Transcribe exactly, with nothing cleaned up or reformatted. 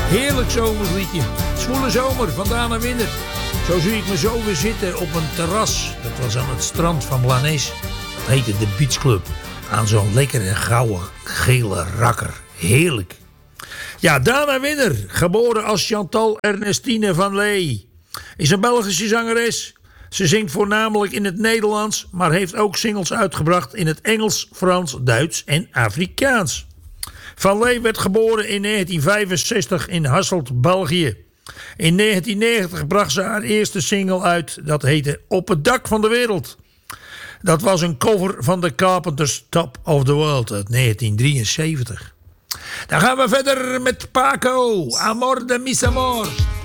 Heerlijk zomersliedje. Zwoele zomer van Dana Winner. Zo zie ik me zo weer zitten op een terras. Dat was aan het strand van Blanes. Dat heette de Beach Club. Aan zo'n lekkere gouden gele rakker. Heerlijk. Ja, Dana Winner, geboren als Chantal Ernestine van Lee, is een Belgische zangeres. Ze zingt voornamelijk in het Nederlands, maar heeft ook singles uitgebracht in het Engels, Frans, Duits en Afrikaans. Van Lee werd geboren in negentien vijfenzestig in Hasselt, België. In negentien negentig bracht ze haar eerste single uit, dat heette Op het dak van de wereld. Dat was een cover van de Carpenters' Top of the World uit negentien drieënzeventig. Dan gaan we verder met Paco, Amor de mis amor.